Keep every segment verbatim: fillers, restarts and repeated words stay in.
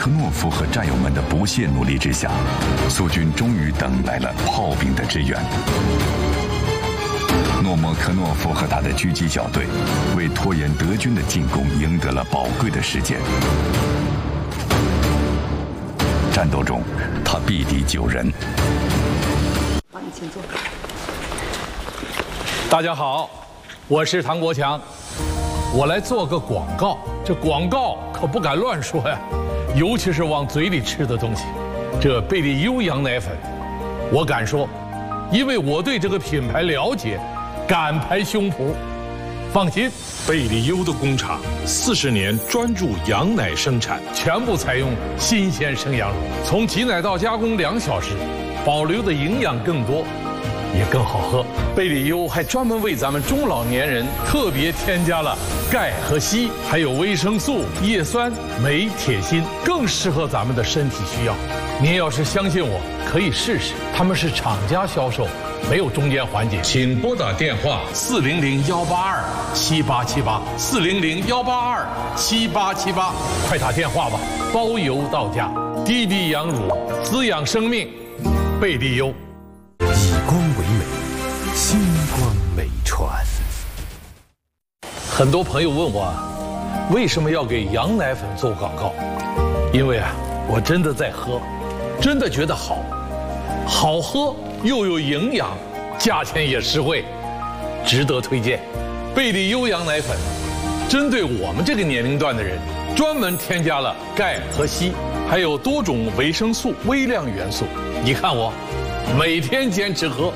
克诺夫和战友们的不懈努力之下，苏军终于等来了炮兵的支援。诺莫科诺夫和他的狙击小队为拖延德军的进攻赢得了宝贵的时间。战斗中，他毙敌九人。 好，你请坐。 大家好，我是唐国强，我来做个广告。这广告可不敢乱说呀，尤其是往嘴里吃的东西。这贝利优羊奶粉，我敢说，因为我对这个品牌了解。 敢拍胸脯，放心， 贝利优的工厂四十年专注羊奶生产， 全部采用新鲜生羊乳，从挤奶到加工两小时，保留的营养更多，也更好喝。贝利优还专门为咱们中老年人特别添加了钙和硒，还有维生素、叶酸、镁、铁、锌，更适合咱们的身体需要。您要是相信我，可以试试，他们是厂家销售。 没有中间环节，请拨打电话四零零幺八二七八七八四零零幺八二七八七八，快打电话吧，包邮到家。滴滴羊乳滋养生命，贝利优。 以光为美，星光美传。 很多朋友问我，为什么要给羊奶粉做广告？因为啊，我真的在喝，真的觉得好，好喝。 又有营养，价钱也实惠，值得推荐。贝利优羊奶粉，针对我们这个年龄段的人，专门添加了钙和硒，还有多种维生素、微量元素。你看我，每天坚持喝。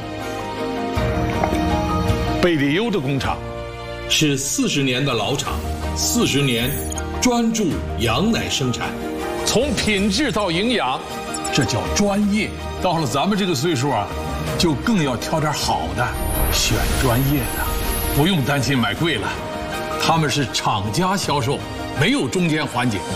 贝利优的工厂是四十年的老厂，四十年专注羊奶生产，从品质到营养，这叫专业。 到了咱们这个岁数啊，就更要挑点好的，选专业的，不用担心买贵了。他们是厂家销售，没有中间环节。